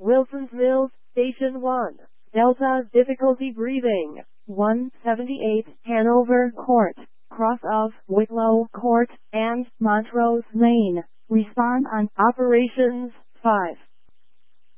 Wilson's Mills, Station 1. Delta difficulty breathing. 178 Hanover Court, cross of Wicklow Court and Montrose Lane. Respond on operations 5.